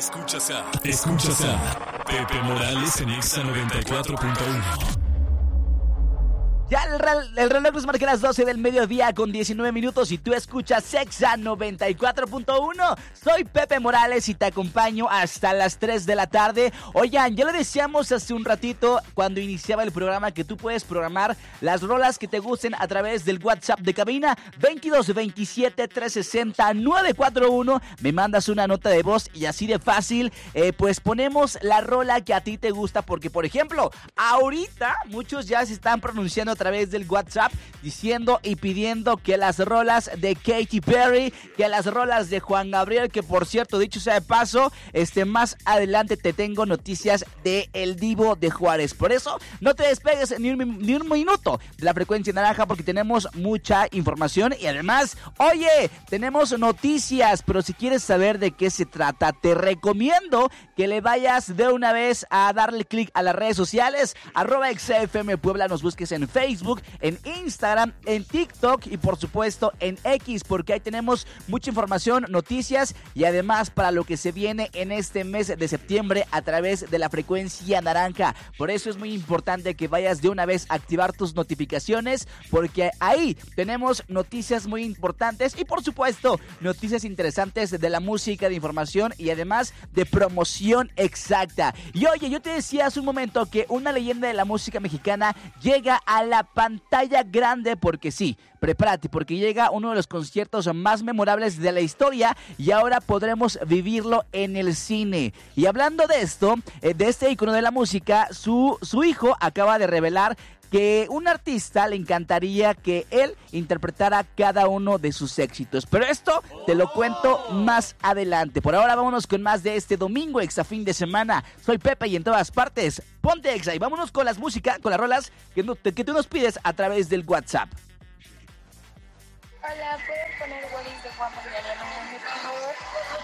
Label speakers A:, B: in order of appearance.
A: Escuchas a Pepe Morales en Exa 94.1.
B: Ya el reloj nos marca las 12 del mediodía con 19 minutos y tú escuchas Exa 94.1. Soy Pepe Morales y te acompaño hasta las 3 de la tarde. Oigan, ya lo decíamos hace un ratito cuando iniciaba el programa que tú puedes programar las rolas que te gusten a través del WhatsApp de cabina 22 27 360 941. Me mandas una nota de voz y así de fácil pues ponemos la rola que a ti te gusta porque, por ejemplo, ahorita muchos ya se están pronunciando a través del WhatsApp diciendo y pidiendo que las rolas de Katy Perry, que las rolas de Juan Gabriel, que por cierto, dicho sea de paso, más adelante te tengo noticias de El Divo de Juárez. Por eso no te despegues ni un minuto de la frecuencia naranja porque tenemos mucha información y además, oye, tenemos noticias, pero si quieres saber de qué se trata, te recomiendo que le vayas de una vez a darle clic a las redes sociales, @XFM Puebla, nos busques en Facebook, en Instagram, en TikTok y por supuesto en X, porque ahí tenemos mucha información, noticias y además para lo que se viene en este mes de septiembre a través de la frecuencia naranja. Por eso es muy importante que vayas de una vez a activar tus notificaciones porque ahí tenemos noticias muy importantes y por supuesto noticias interesantes de la música, de información y además de promoción exacta. Y oye, yo te decía hace un momento que una leyenda de la música mexicana llega a la pantalla grande porque sí, prepárate porque llega uno de los conciertos más memorables de la historia y ahora podremos vivirlo en el cine. Y hablando de esto, de este ícono de la música, su hijo acaba de revelar que un artista le encantaría que él interpretara cada uno de sus éxitos. Pero esto te lo cuento más adelante. Por ahora vámonos con más de este domingo Exa fin de semana. Soy Pepe y en todas partes, ponte Exa y vámonos con las músicas, con las rolas que tú nos pides a través del WhatsApp.
C: Hola, ¿pueden poner What is the One de Ariana Grande, por favor?